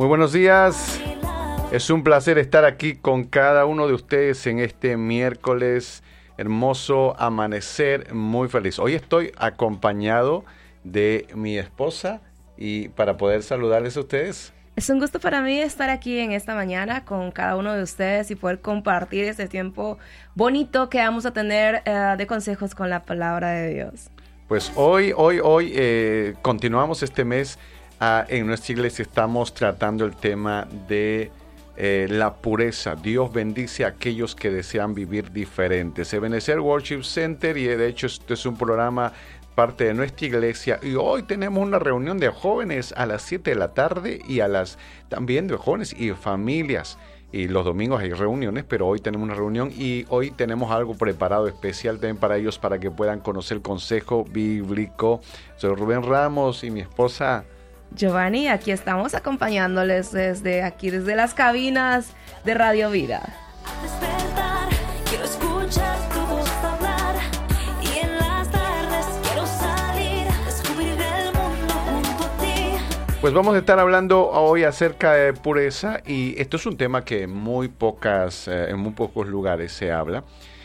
Muy buenos días. Es un placer estar aquí con cada uno de ustedes en este miércoles hermoso amanecer, muy feliz. Hoy estoy acompañado de mi esposa y para poder saludarles a ustedes. Es un gusto para mí estar aquí en esta mañana con cada uno de ustedes y poder compartir este tiempo bonito que vamos a tener de consejos con la palabra de Dios. Pues hoy continuamos este mes. En nuestra iglesia estamos tratando el tema de la pureza. Dios bendice a aquellos que desean vivir diferentes. Ebenezer Worship Center, y de hecho este es un programa parte de nuestra iglesia, y hoy tenemos una reunión de jóvenes a las 7 de la tarde y también de jóvenes y familias. Y los domingos hay reuniones, pero hoy tenemos una reunión y hoy tenemos algo preparado especial también para ellos, para que puedan conocer el consejo bíblico. Soy Rubén Ramos y mi esposa Giovanni, aquí estamos acompañándoles desde las cabinas de Radio Vida. Despertar, quiero escuchar tu voz hablar, y en las tardes quiero salir, descubrir el mundo junto a ti. Pues vamos a estar hablando hoy acerca de pureza, y esto es un tema que en muy pocos lugares se habla.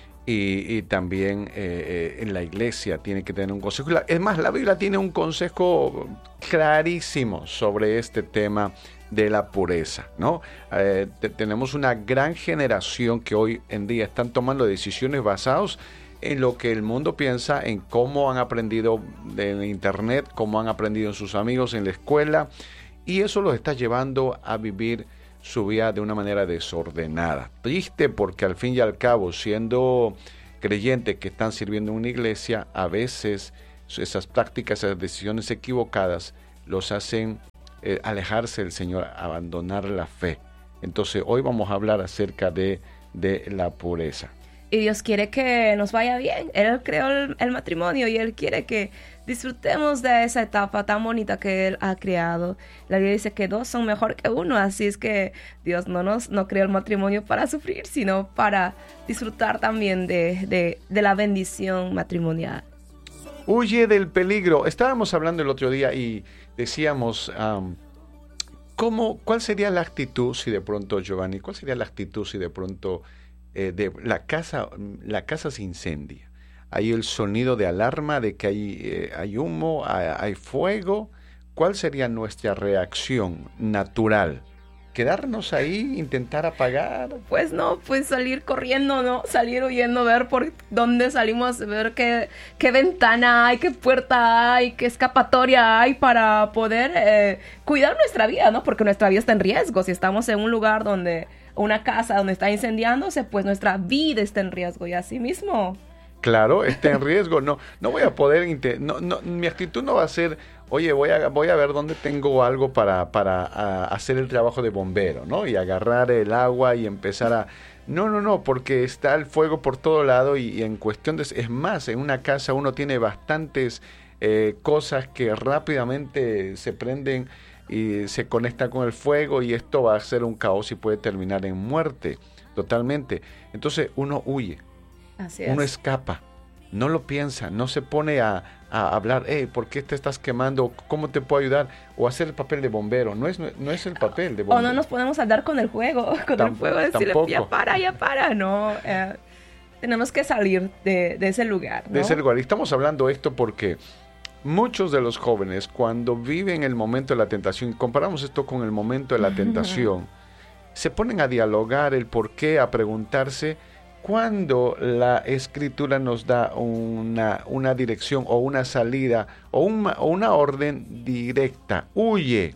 Y también en la iglesia tiene que tener un consejo. Es más, la Biblia tiene un consejo clarísimo sobre este tema de la pureza, ¿no? Tenemos una gran generación que hoy en día están tomando decisiones basadas en lo que el mundo piensa, en cómo han aprendido en internet, cómo han aprendido en sus amigos, en la escuela, y eso los está llevando a vivir su vida de una manera desordenada. Triste, porque al fin y al cabo, siendo creyentes que están sirviendo en una iglesia, a veces esas prácticas, esas decisiones equivocadas los hacen alejarse del Señor, abandonar la fe. Entonces hoy vamos a hablar acerca de la pureza. Y Dios quiere que nos vaya bien. Él creó el matrimonio y Él quiere que disfrutemos de esa etapa tan bonita que Él ha creado. La Biblia dice que dos son mejor que uno, así es que Dios no creó el matrimonio para sufrir, sino para disfrutar también de la bendición matrimonial. Huye del peligro. Estábamos hablando el otro día y decíamos, ¿cuál sería la actitud si de pronto, Giovanni, cuál sería la actitud si de pronto la casa se incendia? Hay el sonido de alarma de que hay humo, hay fuego. ¿Cuál sería nuestra reacción natural? ¿Quedarnos ahí, intentar apagar? Pues no, pues salir corriendo, ¿no? Salir huyendo, ver por dónde salimos, ver qué ventana hay, qué puerta hay, qué escapatoria hay para poder cuidar nuestra vida, ¿no? Porque nuestra vida está en riesgo. Si estamos en un lugar una casa donde está incendiándose, pues nuestra vida está en riesgo, y así mismo. Claro, está en riesgo. No voy a poder, mi actitud no va a ser, oye, voy a ver dónde tengo algo para hacer el trabajo de bombero, ¿no? Y agarrar el agua y empezar a... No, porque está el fuego por todo lado y en cuestión de... Es más, en una casa uno tiene bastantes cosas que rápidamente se prenden y se conectan con el fuego, y esto va a ser un caos y puede terminar en muerte totalmente. Entonces uno huye. Así es. Uno escapa, no lo piensa, no se pone a hablar, ¿por qué te estás quemando? ¿Cómo te puedo ayudar? O hacer el papel de bombero. No es el papel de bombero. O no nos podemos andar con el fuego, el fuego, decirle, tampoco. ya para, no. Tenemos que salir de ese lugar, ¿no? De ese lugar. Y estamos hablando esto porque muchos de los jóvenes, cuando viven el momento de la tentación, comparamos esto con el momento de la tentación, se ponen a dialogar el por qué, a preguntarse, cuando la Escritura nos da una dirección o una salida o una orden directa, huye,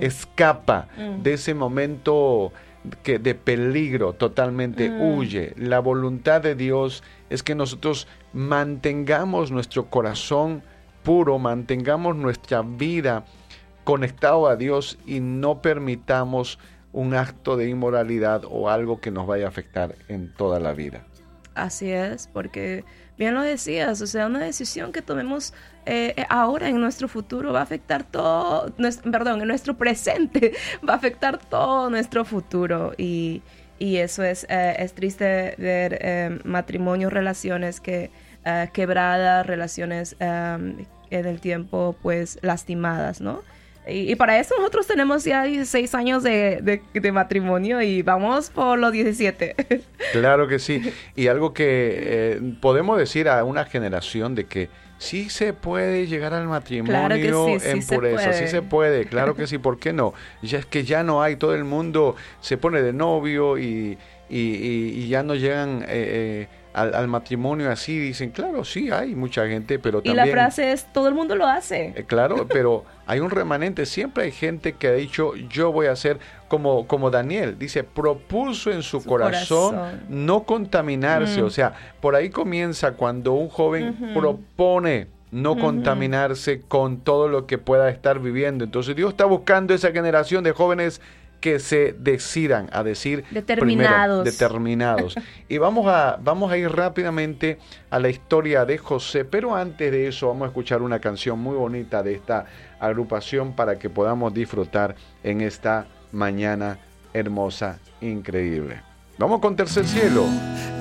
escapa de ese momento de peligro totalmente, huye. La voluntad de Dios es que nosotros mantengamos nuestro corazón puro, mantengamos nuestra vida conectado a Dios y no permitamos un acto de inmoralidad o algo que nos vaya a afectar en toda la vida. Así es, porque bien lo decías, o sea, una decisión que tomemos ahora en nuestro futuro va a afectar todo, en nuestro presente va a afectar todo nuestro futuro, y eso es triste ver matrimonios, relaciones quebradas, relaciones en el tiempo pues lastimadas, ¿no? Y para eso nosotros tenemos ya 16 años de matrimonio y vamos por los 17. Claro que sí. Y algo que podemos decir a una generación de que sí se puede llegar al matrimonio Claro que sí, en sí se pureza, puede. sí se puede, claro que sí, ¿por qué no? Ya es que ya no hay, todo el mundo se pone de novio y ya no llegan al matrimonio así, dicen, claro, sí, hay mucha gente, pero Y también... la frase es, todo el mundo lo hace. Claro, pero hay un remanente, siempre hay gente que ha dicho, yo voy a hacer como Daniel, dice, propuso en su corazón no contaminarse, o sea, por ahí comienza cuando un joven propone no contaminarse con todo lo que pueda estar viviendo. Entonces Dios está buscando esa generación de jóvenes que se decidan a decir Determinados. primero, determinados. Y vamos a ir rápidamente a la historia de José, pero antes de eso vamos a escuchar una canción muy bonita de esta agrupación para que podamos disfrutar en esta mañana hermosa, increíble. Vamos con Tercer Cielo.